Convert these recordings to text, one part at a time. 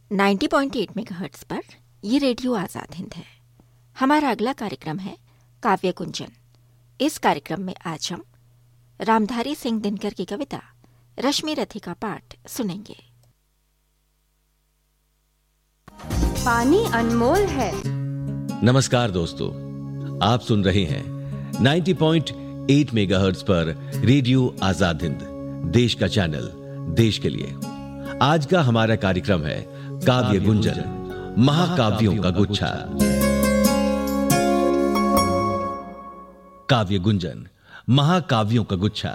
90.8 megahertz पर ये radio Azad Hind है। हमारा अगला कार्यक्रम है काव्य गुंजन। इस कार्यक्रम में आज हम रामधारी सिंह दिनकर की कविता रश्मि रथी का पाठ सुनेंगे। पानी अनमोल है। नमस्कार दोस्तों, आप सुन रहे हैं 90.8 मेगाहर्ट्ज़ पर रेडियो आजाद हिंद, देश का चैनल, देश के लिए। आज का हमारा कार्यक्रम है काव्य गुंजन, महाकाव्यों का गुच्छा। काव्य गुंजन, महाकाव्यों का गुच्छा।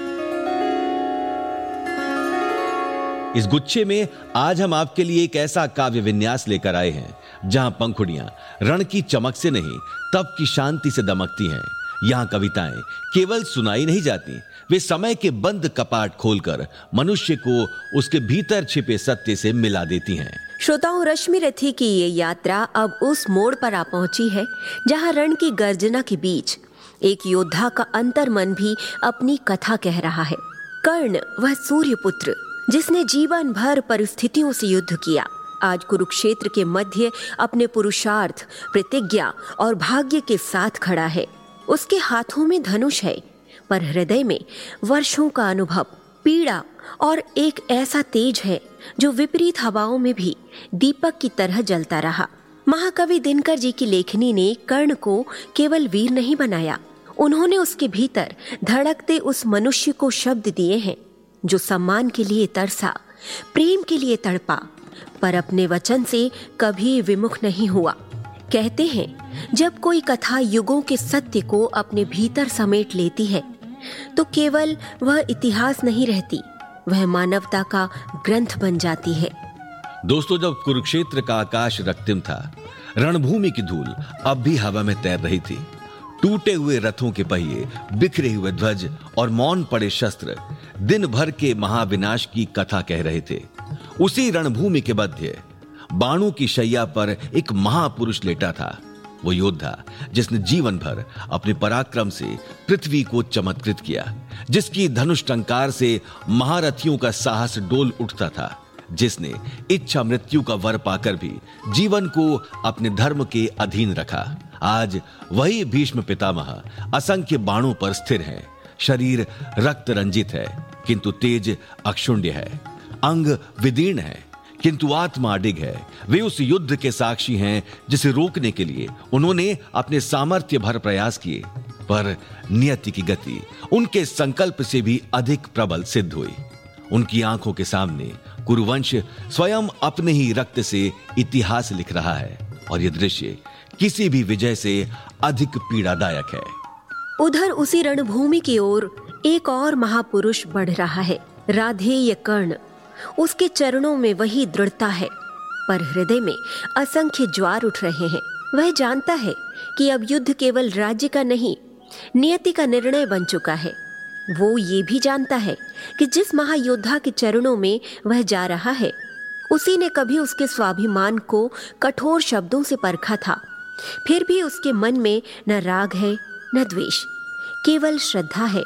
इस गुच्छे में आज हम आपके लिए एक ऐसा काव्य विन्यास लेकर आए हैं जहां पंखुड़ियां रण की चमक से नहीं, तप की शांति से दमकती हैं। यहां कविताएं केवल सुनाई नहीं जाती, वे समय के बंद कपाट खोलकर मनुष्य को उसके भीतर छिपे सत्य से मिला देती हैं। श्रोताओं, रश्मि रथी की ये यात्रा अब उस मोड़ पर आ पहुंची है जहां रण की गर्जना के बीच एक योद्धा का अंतर्मन भी अपनी कथा कह रहा है। कर्ण, वह सूर्यपुत्र जिसने जीवन भर परिस्थितियों से युद्ध किया, आज कुरुक्षेत्र के मध्य अपने पुरुषार्थ, प्रतिज्ञा और भाग्य के साथ खड़ा है। उसके हाथों में धनुष है, पर हृदय में वर्षों का अनुभव, पीड़ा और एक ऐसा तेज है जो विपरीत हवाओं में भी दीपक की तरह जलता रहा। महाकवि दिनकर जी की लेखनी ने कर्ण को केवल वीर नहीं बनाया, उन्होंने उसके भीतर धड़कते उस मनुष्य को शब्द दिए हैं जो सम्मान के लिए तरसा, प्रेम के लिए तड़पा, पर अपने वचन से कभी विमुख नहीं हुआ। कहते हैं, जब कोई कथा युगों के सत्य को अपने भीतर समेट लेती है तो केवल वह इतिहास नहीं रहती, वह मानवता का ग्रंथ बन जाती है। दोस्तों, जब कुरुक्षेत्र का आकाश रक्तिम था, रणभूमि की धूल अब भी हवा में तैर रही थी। टूटे हुए रथों के पहिए, बिखरे हुए ध्वज और मौन पड़े शस्त्र दिन भर के महाविनाश की कथा कह रहे थे। उसी रणभूमि के मध्य बाणों की शैया पर एक महापुरुष लेटा था, वो योद्धा जिसने जीवन भर अपने पराक्रम से पृथ्वी को चमत्कृत किया, जिसकी धनुष टंकार से महारथियों का साहस डोल उठता था, जिसने इच्छा मृत्यु का वर पाकर भी जीवन को अपने धर्म के अधीन रखा। आज वही भीष्म पितामह असंख्य बाणों पर स्थिर है, शरीर रक्त रंजित है किंतु तेज अक्षुण्य है, अंग विदीर्ण है किंतु आत्मा अडिग है। वे उस युद्ध के साक्षी हैं जिसे रोकने के लिए उन्होंने अपने सामर्थ्य भर प्रयास किए, पर नियति की गति उनके संकल्प से भी अधिक प्रबल सिद्ध हुई। उनकी आंखों के सामने कुरुवंश स्वयं अपने ही रक्त से इतिहास लिख रहा है, और यह दृश्य किसी भी विजय से अधिक पीड़ादायक है। उधर उसी रणभूमि की ओर एक और महापुरुष बढ़ रहा है, राधेय कर्ण। उसके चरणों में वही दृढ़ता है, पर हृदय में असंख्य ज्वार उठ रहे हैं। वह जानता है कि अब युद्ध केवल राज्य का नहीं, नियति का निर्णय बन चुका है। वो ये भी जानता है कि जिस महायोद्धा के चरणों में वह जा रहा है, उसी ने कभी उसके स्वाभिमान को कठोर शब्दों से परखा था। फिर भी उसके मन में न राग है न द्वेष, केवल श्रद्धा है।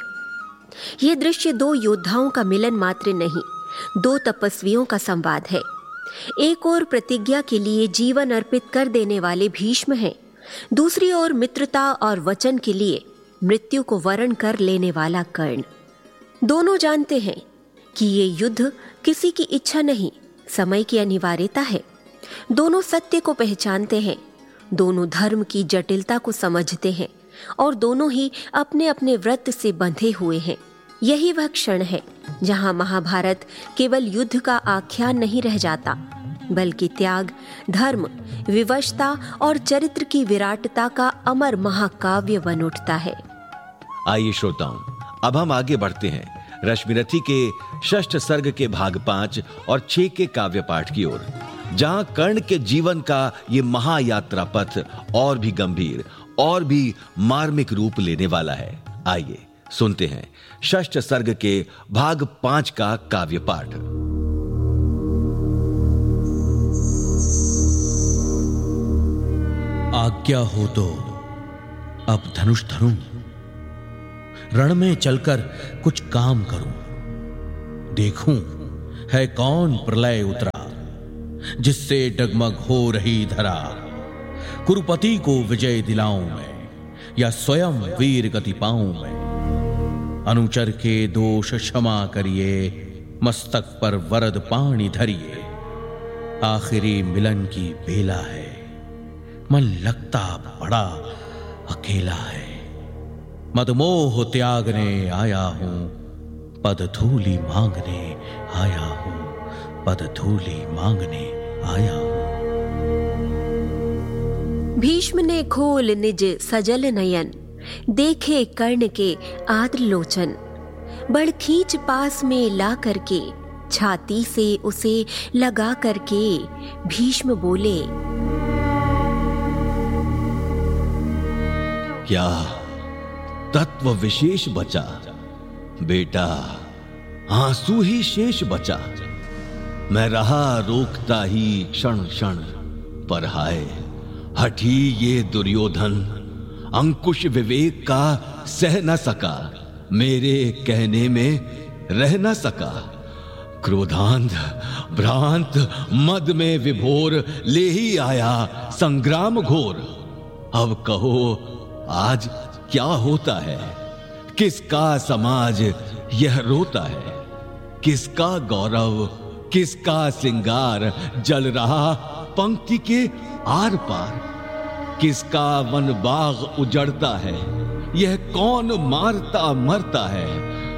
यह दृश्य दो योद्धाओं का मिलन मात्र नहीं, दो तपस्वियों का संवाद है। एक ओर प्रतिज्ञा के लिए जीवन अर्पित कर देने वाले भीष्म हैं, दूसरी ओर मित्रता और वचन के लिए मृत्यु को वरण कर लेने वाला कर्ण। दोनों जानते हैं कि ये युद्ध किसी की इच्छा नहीं, समय की अनिवार्यता है। दोनों सत्य को पहचानते हैं, दोनों धर्म की जटिलता को समझते हैं, और दोनों ही अपने अपने व्रत से बंधे हुए हैं। यही वह क्षण है जहां महाभारत केवल युद्ध का आख्यान नहीं रह जाता, बल्कि त्याग, धर्म, विवशता और चरित्र की विराटता का अमर महाकाव्य बन उठता है। आइए श्रोताओं, अब हम आगे बढ़ते हैं रश्मि रथी के षष्ठ सर्ग के भाग 5 और 6 के काव्य पाठ की ओर, जहां कर्ण के जीवन का ये महायात्रा पथ और भी गंभीर और भी मार्मिक रूप लेने वाला है। आइए सुनते हैं षष्ठ सर्ग के भाग 5 का काव्य पाठ। आज्ञा हो तो अब धनुष धरूं, रण में चलकर कुछ काम करूं, देखूं है कौन प्रलय उतरा, जिससे डगमग हो रही धरा। कुरुपति को विजय दिलाऊं मैं, या स्वयं वीर गति पाऊं मैं। अनुचर के दोष क्षमा करिए, मस्तक पर वरद पानी धरिए। आखिरी मिलन की बेला है, मन लगता बड़ा अकेला है। मदमोह त्यागने आया हूं, पद धूलि मांगने आया हूं, पद धूलि मांगने आया हूं। भीष्म ने खोल निज सजल नयन, देखे कर्ण के आद्र लोचन। बड़ खींच पास में ला करके, छाती से उसे लगा करके भीष्म बोले, क्या तत्व विशेष बचा बेटा, आंसू ही शेष बचा। मैं रहा रोकता ही क्षण क्षण, पर हाय हठी ये दुर्योधन, अंकुश विवेक का सह न सका, मेरे कहने में रह न सका। क्रोधांध भ्रांत मद में विभोर, ले ही आया संग्राम घोर। अब कहो आज क्या होता है, किसका समाज यह रोता है। किसका गौरव किसका सिंगार, जल रहा पंक्ति के आर पार। किसका वन बाग उजड़ता है, यह कौन मारता मरता है।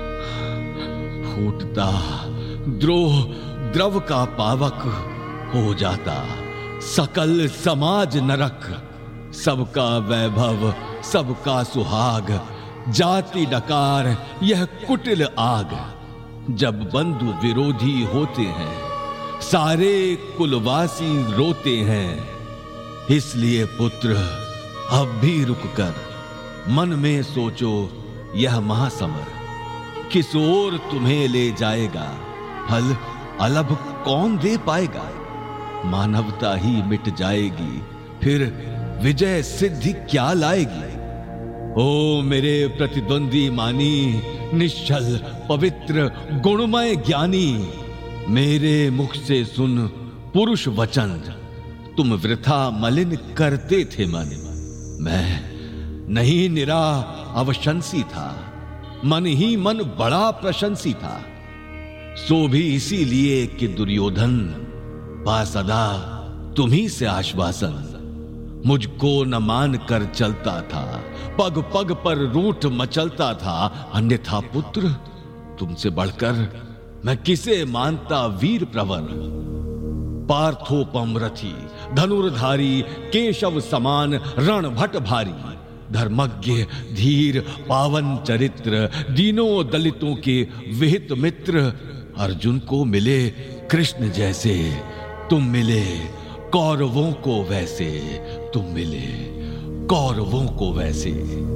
फूटता द्रोह द्रव का पावक, हो जाता सकल समाज नरक। सबका वैभव सबका सुहाग, जाति डकार यह कुटिल आग। जब बंधु विरोधी होते हैं, सारे कुलवासी रोते हैं। इसलिए पुत्र अब भी रुककर मन में सोचो, यह महासमर किस ओर तुम्हें ले जाएगा, फल अलभ कौन दे पाएगा। मानवता ही मिट जाएगी, फिर विजय सिद्धि क्या लाएगी। ओ मेरे प्रतिद्वंदी मानी, निश्चल पवित्र गुणमय ज्ञानी, मेरे मुख से सुन पुरुष वचन। तुम वृथा मलिन करते थे मन, मैं नहीं निरा अवशंसी था, मन ही मन बड़ा प्रशंसी था। सो भी इसीलिए कि दुर्योधन पा सदा तुम्ही से आश्वासन। मुझको न मान कर चलता था, पग पग पर रूठ मचलता था। अन्यथा पुत्र तुमसे बढ़कर मैं किसे मानता वीर प्रवर। पार्थोपम रथी धनुर्धारी, केशव समान रणभट भारी। धर्मज्ञ धीर पावन चरित्र, दीनों दलितों के विहित मित्र। अर्जुन को मिले कृष्ण जैसे, तुम मिले कौरवों को वैसे। तुम मिले कौरवों को वैसे।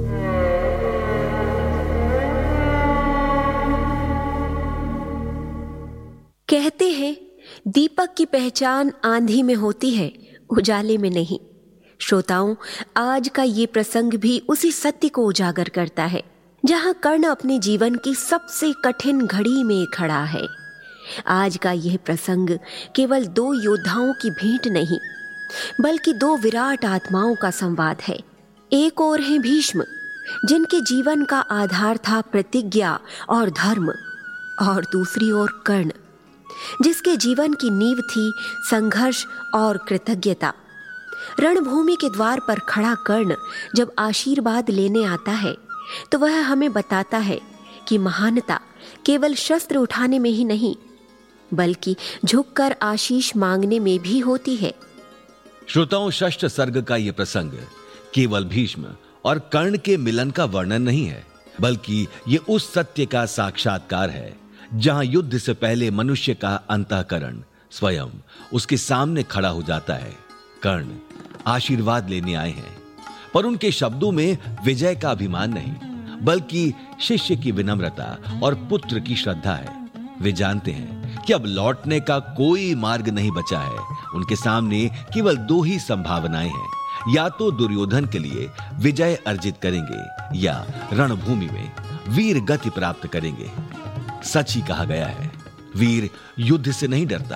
कहते हैं दीपक की पहचान आंधी में होती है, उजाले में नहीं। श्रोताओं, आज का ये प्रसंग भी उसी सत्य को उजागर करता है, जहां कर्ण अपने जीवन की सबसे कठिन घड़ी में खड़ा है। आज का यह प्रसंग केवल दो योद्धाओं की भेंट नहीं, बल्कि दो विराट आत्माओं का संवाद है। एक ओर है भीष्म, जिनके जीवन का आधार था प्रतिज्ञा और धर्म, और दूसरी ओर कर्ण, जिसके जीवन की नींव थी संघर्ष और कृतज्ञता। रणभूमि के द्वार पर खड़ा कर्ण जब आशीर्वाद लेने आता है, तो वह हमें बताता है कि महानता केवल शस्त्र उठाने में ही नहीं, बल्कि झुककर आशीष मांगने में भी होती है। श्रोताओं, षष्ठ सर्ग का यह प्रसंग केवल भीष्म और कर्ण के मिलन का वर्णन नहीं है, बल्कि ये उस सत्य का साक्षात्कार है जहां युद्ध से पहले मनुष्य का अंतःकरण स्वयं उसके सामने खड़ा हो जाता है। कर्ण आशीर्वाद लेने आए हैं, पर उनके शब्दों में विजय का अभिमान नहीं, बल्कि शिष्य की विनम्रता और पुत्र की श्रद्धा है। वे जानते हैं कि अब लौटने का कोई मार्ग नहीं बचा है। उनके सामने केवल दो ही संभावनाएं हैं, या तो दुर्योधन के लिए विजय अर्जित करेंगे या रणभूमि में वीर गति प्राप्त करेंगे। सच ही कहा गया है, वीर युद्ध से नहीं डरता,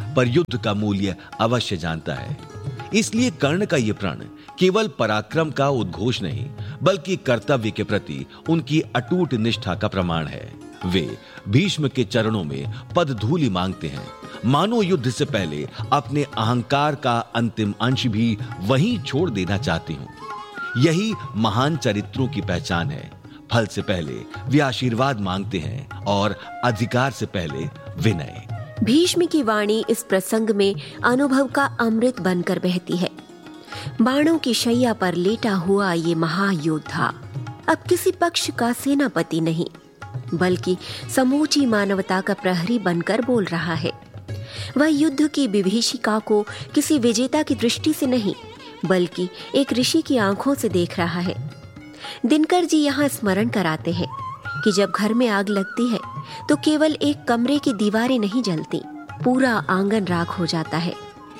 पर युद्ध का मूल्य अवश्य जानता है। इसलिए कर्ण का यह प्रण केवल पराक्रम का उद्घोष नहीं, बल्कि कर्तव्य के प्रति उनकी अटूट निष्ठा का प्रमाण है। वे भीष्म के चरणों में पदधूलि मांगते हैं, मानो युद्ध से पहले अपने अहंकार का अंतिम अंश भी वहीं छोड़ देना चाहती हूं। यही महान चरित्रों की पहचान है। फल से पहले वे आशीर्वाद मांगते हैं और अधिकार से पहले विनय। भीष्म की वाणी इस प्रसंग में अनुभव का अमृत बनकर बहती है। बाणों की शैया पर लेटा हुआ ये महायोद्धा अब किसी पक्ष का सेनापति नहीं, बल्कि समूची मानवता का प्रहरी बनकर बोल रहा है। वह युद्ध की विभीषिका को किसी विजेता की दृष्टि से नहीं, बल्कि एक ऋषि की आंखों से देख रहा है। दिनकर जी यहाँ स्मरण कराते हैं कि जब घर में आग लगती है तो केवल एक कमरे की दीवारें नहीं जलती, पूरा आंगन राख हो जाता है।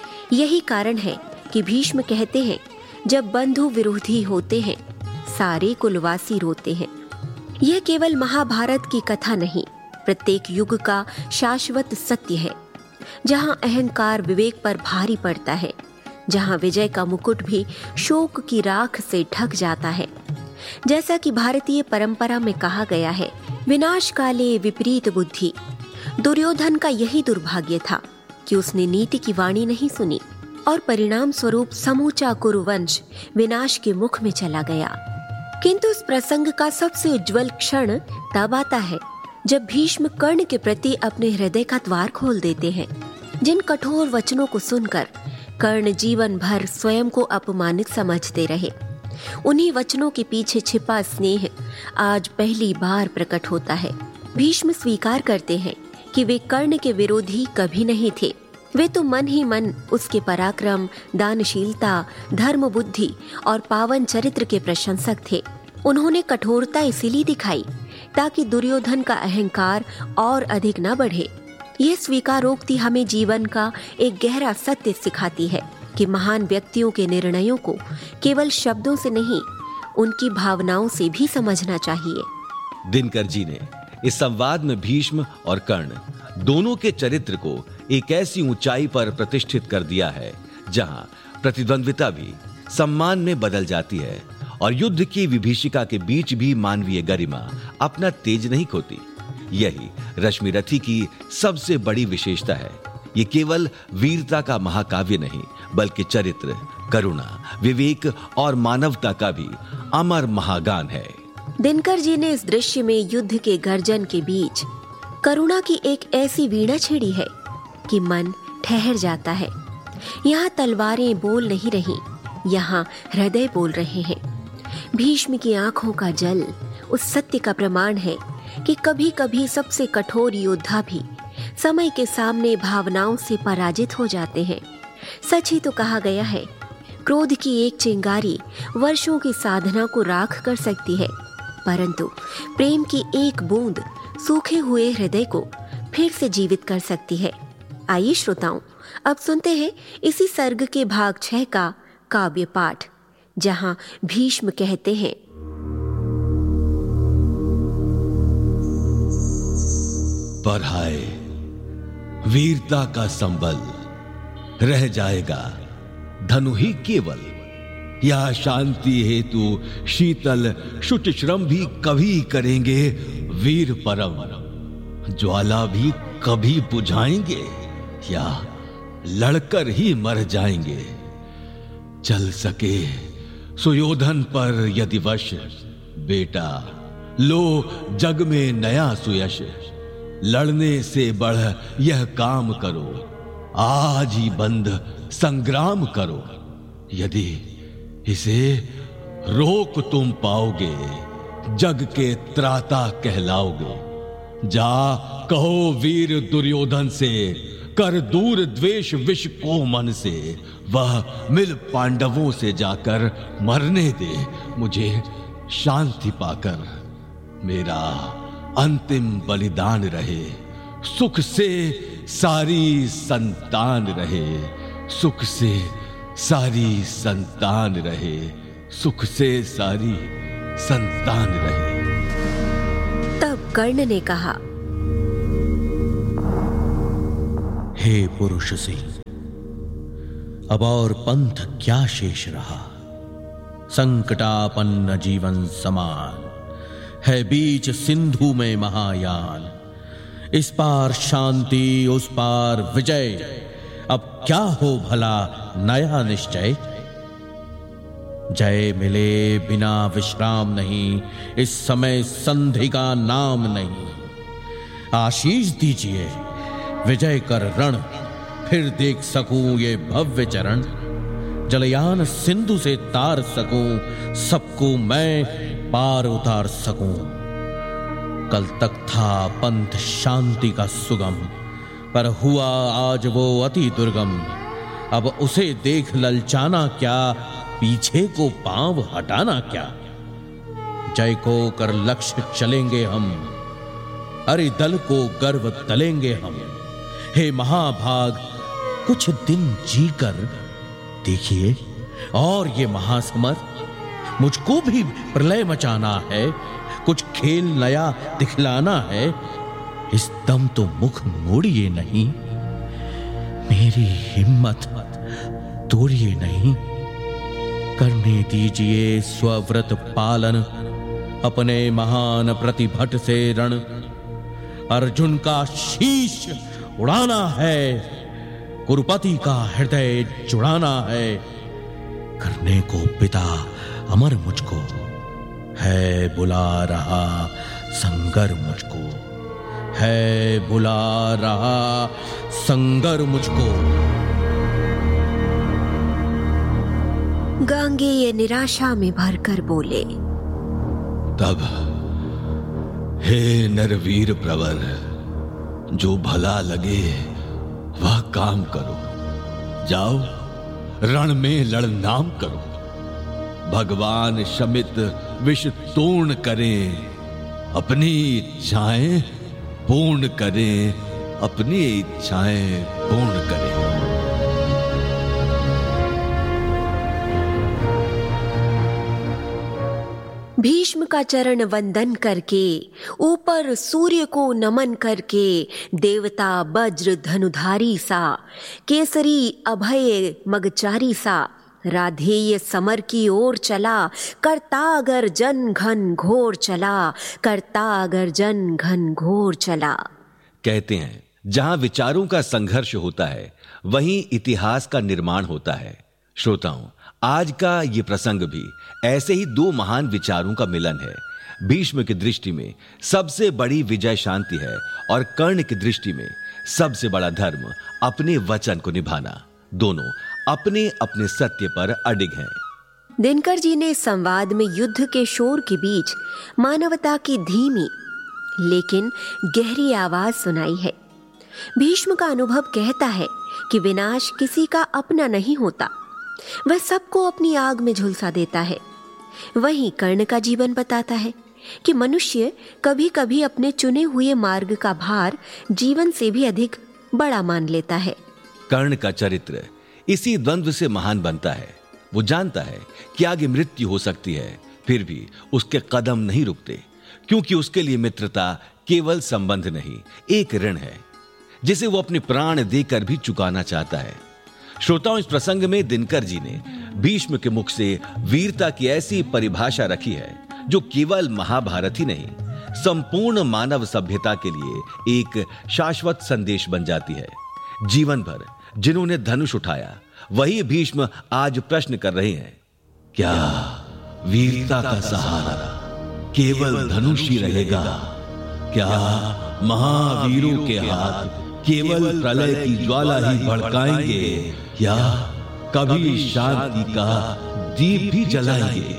यही कारण है कि भीष्म कहते हैं, जब बंधु विरोधी होते हैं सारे कुलवासी रोते हैं। यह केवल महाभारत की कथा नहीं, प्रत्येक युग का शाश्वत सत्य है। जहां अहंकार विवेक पर भारी पड़ता है, जहां विजय का मुकुट भी शोक की राख से ढक जाता है। जैसा कि भारतीय परंपरा में कहा गया है, विनाश काले विपरीत बुद्धि। दुर्योधन का यही दुर्भाग्य था कि उसने नीति की वाणी नहीं सुनी और परिणाम स्वरूप समूचा कुरुवंश विनाश के मुख में चला गया। किंतु इस प्रसंग का सबसे उज्जवल क्षण तब आता है जब भीष्म कर्ण के प्रति अपने हृदय का द्वार खोल देते हैं। जिन कठोर वचनों को सुनकर कर्ण जीवन भर स्वयं को अपमानित समझते रहे, उन्हीं वचनों के पीछे छिपा स्नेह आज पहली बार प्रकट होता है। भीष्म स्वीकार करते हैं कि वे कर्ण के विरोधी कभी नहीं थे। वे तो मन ही मन उसके पराक्रम, दानशीलता, धर्म बुद्धि और पावन चरित्र के प्रशंसक थे। उन्होंने कठोरता इसीलिए दिखाई ताकि दुर्योधन का अहंकार और अधिक न बढ़े। यह स्वीकारोक्ति हमें जीवन का एक गहरा सत्य सिखाती है कि महान व्यक्तियों के निर्णयों को केवल शब्दों से नहीं, उनकी भावनाओं से भी समझना चाहिए। दिनकर जी ने इस संवाद में भीष्म और कर्ण दोनों के चरित्र को एक ऐसी ऊंचाई पर प्रतिष्ठित कर दिया है जहां प्रतिद्वंद्विता भी सम्मान में बदल जाती है और युद्ध की विभीषिका के बीच भी मानवीय गरिमा अपना तेज नहीं खोती। यही रश्मिरथी की सबसे बड़ी विशेषता है। ये केवल वीरता का महाकाव्य नहीं, बल्कि चरित्र, करुणा, विवेक और मानवता का भी अमर महागान है। दिनकर जी ने इस दृश्य में युद्ध के गर्जन के बीच करुणा की एक ऐसी वीणा छेड़ी है कि मन ठहर जाता है। यहाँ तलवारें बोल नहीं रही, यहाँ हृदय बोल रहे हैं। भीष्म की आंखों का जल उस सत्य का प्रमाण है कि कभी कभी सबसे कठोर योद्धा भी समय के सामने भावनाओं से पराजित हो जाते हैं। सच ही तो कहा गया है, क्रोध की एक चिंगारी वर्षों की साधना को राख कर सकती है, परंतु प्रेम की एक बूंद सूखे हुए हृदय को फिर से जीवित कर सकती है। आइए श्रोताओं, अब सुनते हैं इसी सर्ग के भाग 6 का काव्य पाठ, जहां भीष्म कहते हैं, पर हाय वीरता का संबल, रह जाएगा धनु ही केवल। या शांति हेतु शीतल शुच श्रम भी कभी करेंगे वीर परम। ज्वाला भी कभी बुझाएंगे या लड़कर ही मर जाएंगे। चल सके सुयोधन पर यदि वश, बेटा लो जग में नया सुयश। लड़ने से बढ़ यह काम करो, आज ही बंद संग्राम करो। यदि इसे रोक तुम पाओगे, जग के त्राता कहलाओगे। जा कहो वीर दुर्योधन से, कर दूर द्वेष विष को मन से। वह मिल पांडवों से जाकर मरने दे मुझे शांति पाकर। मेरा अंतिम बलिदान रहे, सुख से सारी संतान रहे। सुख से सारी संतान रहे, सुख से सारी संतान रहे। तब कर्ण ने कहा, हे पुरुष सिंह, अब और पंथ क्या शेष रहा। संकटापन्न जीवन समान है बीच सिंधु में महायान। इस पार शांति, उस पार विजय, अब क्या हो भला नया निश्चय। जय मिले बिना विश्राम नहीं, इस समय संधि का नाम नहीं। आशीष दीजिए विजय कर रण, फिर देख सकूं ये भव्य चरण। जलयान सिंधु से तार सकूं, सबको मैं पार उतार सकूं। कल तक था पंथ शांति का सुगम, पर हुआ आज वो अति दुर्गम। अब उसे देख ललचाना क्या, पीछे को पांव हटाना क्या। जय को कर लक्ष्य चलेंगे हम, अरे दल को गर्व तलेंगे हम। हे महाभाग, कुछ दिन जीकर देखिए और ये महासमर। मुझको भी प्रलय मचाना है, कुछ खेल नया दिखलाना है। इस दम तो मुख मोड़िए नहीं, मेरी हिम्मत तोड़िए नहीं। करने दीजिए स्वव्रत पालन, अपने महान प्रतिभट से रण। अर्जुन का शीश उड़ाना है, कुरुपति का हृदय जुड़ाना है। करने को पिता अमर मुझको, है बुला रहा संगर मुझको, है बुला रहा संगर मुझको। गांगेय निराशा में भरकर बोले, तब हे नरवीर प्रवर, जो भला लगे वह काम करो। जाओ रण में लड़नाम करो। भगवान शमित विष तोड़ करें, अपनी इच्छाएं पूर्ण करें, अपनी इच्छाएं पूर्ण करें। भीष्म का चरण वंदन करके, ऊपर सूर्य को नमन करके, देवता वज्र धनुधारी सा, केसरी अभय मगचारी सा, राधेय समर की ओर चला। करता अगर जन घन घोर चला, करता अगर जन घन घोर चला। कहते हैं जहां विचारों का संघर्ष होता है वहीं इतिहास का निर्माण होता है। श्रोताओं, आज का ये प्रसंग भी ऐसे ही दो महान विचारों का मिलन है। भीष्म की दृष्टि में सबसे बड़ी विजय शांति है और कर्ण की दृष्टि में सबसे बड़ा धर्म अपने वचन को निभाना। दोनों अपने अपने सत्य पर अडिग हैं। दिनकर जी ने संवाद में युद्ध के शोर के बीच मानवता की धीमी लेकिन गहरी आवाज सुनाई है। भीष्म का अनुभव कहता है कि विनाश किसी का अपना नहीं होता, वह सबको अपनी आग में झुलसा देता है। वहीं कर्ण का जीवन बताता है कि मनुष्य कभी कभी अपने चुने हुए मार्ग का भार जीवन से भी अधिक बड़ा मान लेता है। कर्ण का चरित्र इसी द्वंद्व से महान बनता है। वो जानता है कि आगे मृत्यु हो सकती है, फिर भी उसके कदम नहीं रुकते, क्योंकि उसके लिए मित्रता केवल संबंध नहीं, एक ऋण है जिसे वो अपने प्राण देकर भी चुकाना चाहता है। श्रोताओं, इस प्रसंग में दिनकर जी ने भीष्म के मुख से वीरता की ऐसी परिभाषा रखी है जो केवल महाभारत ही नहीं, संपूर्ण मानव सभ्यता के लिए एक शाश्वत संदेश बन जाती है। जीवन भर जिन्होंने धनुष उठाया वही भीष्म आज प्रश्न कर रहे हैं, क्या वीरता का सहारा केवल धनुष ही रहेगा? क्या महावीरों के हाथ केवल प्रलय की ज्वाला ही भड़काएंगे या कभी शांति का दीप भी जलाएंगे?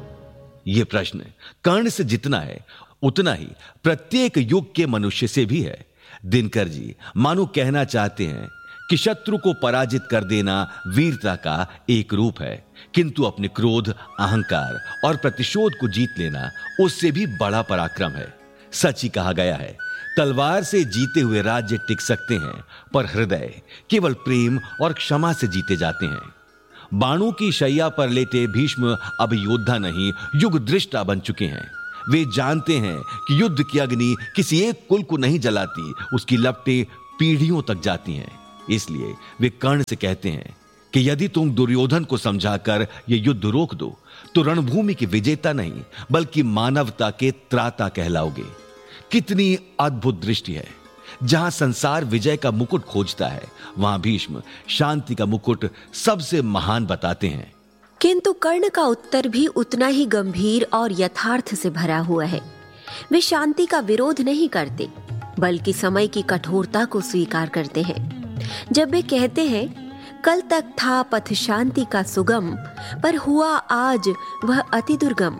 यह प्रश्न कर्ण से जितना है उतना ही प्रत्येक युग के मनुष्य से भी है। दिनकर जी मानो कहना चाहते हैं कि शत्रु को पराजित कर देना वीरता का एक रूप है, किंतु अपने क्रोध, अहंकार और प्रतिशोध को जीत लेना उससे भी बड़ा पराक्रम है। सच ही कहा गया है, तलवार से जीते हुए राज्य टिक सकते हैं, पर हृदय केवल प्रेम और क्षमा से जीते जाते हैं। बाणों की शैया पर लेटे भीष्म अब योद्धा नहीं, युग दृष्टा बन चुके हैं। वे जानते हैं कि युद्ध की अग्नि किसी एक कुल को नहीं जलाती, उसकी लपटें पीढ़ियों तक जाती हैं। इसलिए वे कर्ण से कहते हैं कि यदि तुम दुर्योधन को समझाकर यह युद्ध रोक दो तो रणभूमि के विजेता नहीं बल्कि मानवता के त्राता कहलाओगे। कितनी अद्भुत दृष्टि है। जहां संसार विजय का मुकुट खोजता है, वहां भीष्म शांति का मुकुट सबसे महान बताते हैं। किंतु कर्ण का उत्तर भी उतना ही गंभीर और यथार्थ से भरा हुआ है। वे शांति का विरोध नहीं करते बल्कि समय की कठोरता को स्वीकार करते हैं। जब वे कहते हैं कल तक था पथ शांति का सुगम, पर हुआ आज वह अति दुर्गम,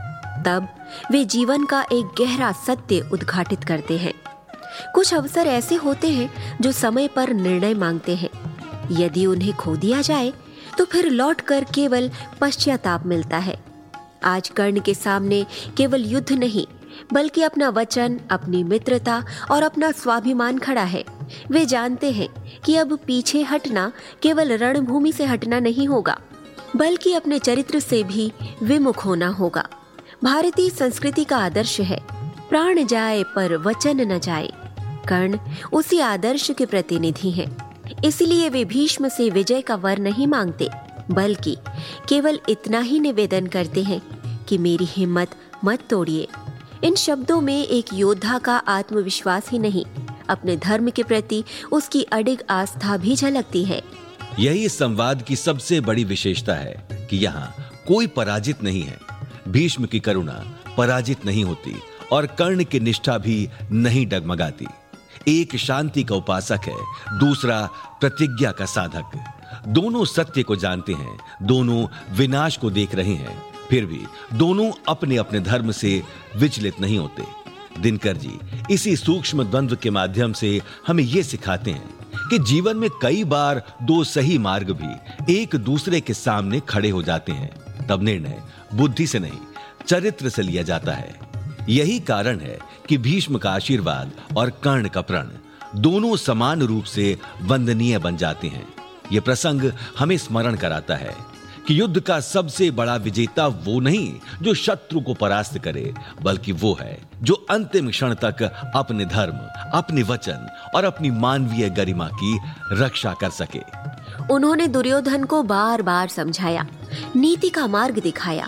तब वे जीवन का एक गहरा सत्य उद्घाटित करते हैं। कुछ अवसर ऐसे होते हैं जो समय पर निर्णय मांगते हैं। यदि उन्हें खो दिया जाए तो फिर लौटकर केवल पश्चाताप मिलता है। आज कर्ण के सामने केवल युद्ध नहीं बल्कि अपना वचन, अपनी मित्रता और अपना स्वाभिमान खड़ा है। वे जानते हैं कि अब पीछे हटना केवल रणभूमि से हटना नहीं होगा बल्कि अपने चरित्र से भी विमुख होना होगा। भारतीय संस्कृति का आदर्श है प्राण जाए पर वचन न जाए। कर्ण उसी आदर्श के प्रतिनिधि हैं। इसलिए वे भीष्म से विजय का वर नहीं मांगते बल्कि केवल इतना ही निवेदन करते हैं कि मेरी हिम्मत मत तोड़िए। इन शब्दों में एक योद्धा का आत्मविश्वास ही नहीं, अपने धर्म के प्रति उसकी अडिग आस्था भी झलकती है। यही इस संवाद की सबसे बड़ी विशेषता है कि यहाँ कोई पराजित नहीं है। भीष्म की करुणा पराजित नहीं होती और कर्ण की निष्ठा भी नहीं डगमगाती। एक शांति का उपासक है, दूसरा प्रतिज्ञा का साधक। दोनों सत्य को जानते हैं, दोनों विनाश को देख रहे हैं, फिर भी दोनों अपने अपने धर्म से विचलित नहीं होते। दिनकर जी इसी सूक्ष्म द्वंद्व के माध्यम से हमें यह सिखाते हैं कि जीवन में कई बार दो सही मार्ग भी एक दूसरे के सामने खड़े हो जाते हैं। तब निर्णय बुद्धि से नहीं, चरित्र से लिया जाता है। यही कारण है कि भीष्म का आशीर्वाद और कर्ण का प्रण दोनों समान रूप से वंदनीय बन जाते हैं। यह प्रसंग हमें स्मरण कराता है कि युद्ध का सबसे बड़ा विजेता वो नहीं जो शत्रु को परास्त करे, बल्कि वो है जो अंतिम क्षण तक अपने धर्म, अपने वचन और अपनी मानवीय गरिमा की रक्षा कर सके। उन्होंने दुर्योधन को बार बार समझाया, नीति का मार्ग दिखाया,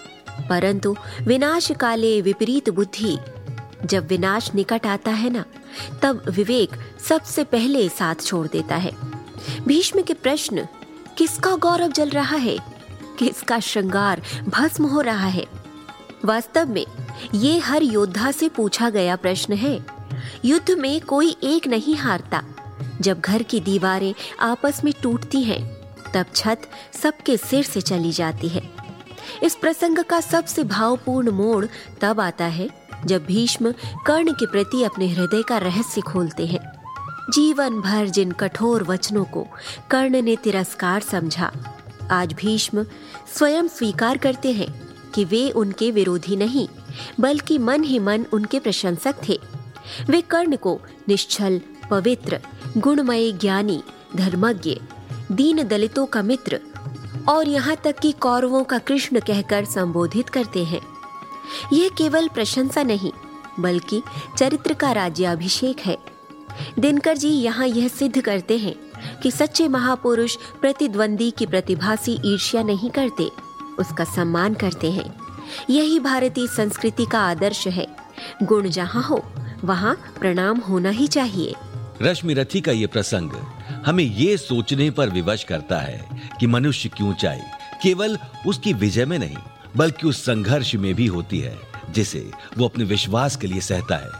परंतु विनाश काले विपरीत बुद्धि। जब विनाश निकट आता है ना, तब विवेक सबसे पहले साथ छोड़ देता है। भीष्म के प्रश्न, किसका गौरव जल रहा है, किसका श्रृंगार भस्म हो रहा है, वास्तव में ये हर योद्धा से पूछा गया प्रश्न है। युद्ध में कोई एक नहीं हारता। जब घर की दीवारें आपस में टूटती हैं, तब छत सबके सिर से चली जाती है। इस प्रसंग का सबसे भावपूर्ण मोड़ तब आता है जब भीष्म कर्ण के प्रति अपने हृदय का रहस्य खोलते हैं। जीवन भर जिन कठोर वचनों को कर्ण ने तिरस्कार समझा, आज भीष्म स्वयं स्वीकार करते हैं कि वे उनके विरोधी नहीं बल्कि मन ही मन उनके प्रशंसक थे। वे कर्ण को निश्चल, पवित्र, गुणमय, ज्ञानी, धर्मज्ञ, दीन दलितों का मित्र और यहाँ तक कि कौरवों का कृष्ण कहकर संबोधित करते हैं। यह केवल प्रशंसा नहीं बल्कि चरित्र का राज्याभिषेक है। दिनकर जी यहाँ यह सिद्ध करते हैं कि सच्चे महापुरुष प्रतिद्वंदी की प्रतिभासी ईर्ष्या नहीं करते, उसका सम्मान करते हैं। यही भारतीय संस्कृति का आदर्श है। गुण जहाँ हो वहाँ प्रणाम होना ही चाहिए। रश्मिरथी का ये प्रसंग हमें ये सोचने पर विवश करता है कि मनुष्य की ऊंचाई केवल उसकी विजय में नहीं बल्कि उस संघर्ष में भी होती है जिसे वो अपने विश्वास के लिए सहता है।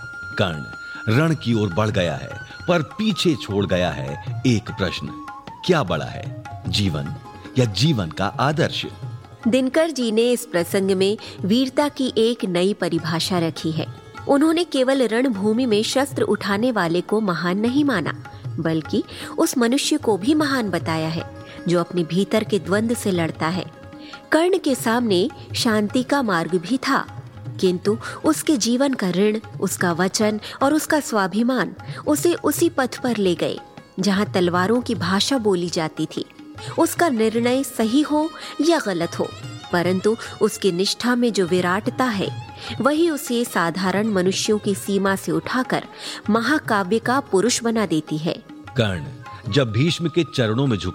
कर्ण रण की ओर बढ़ गया है पर पीछे छोड़ गया है एक प्रश्न, क्या बड़ा है, जीवन या जीवन का आदर्श? दिनकर जी ने इस प्रसंग में वीरता की एक नई परिभाषा रखी है। उन्होंने केवल रणभूमि में शस्त्र उठाने वाले को महान नहीं माना बल्कि उस मनुष्य को भी महान बताया है जो अपने भीतर के द्वंद्व से लड़ता है। कर्ण के सामने शांति का मार्ग भी था, किंतु उसके जीवन का ऋण, उसका वचन और उसका स्वाभिमान उसे उसी पथ पर ले गए जहां तलवारों की भाषा बोली जाती थी। उसका निर्णय सही हो या गलत हो, परंतु उसकी निष्ठा में जो विराटता है वही उसे साधारण मनुष्यों की सीमा से उठाकर महाकाव्य का पुरुष बना देती है। कर्ण जब भीष्म के चरणों में झुक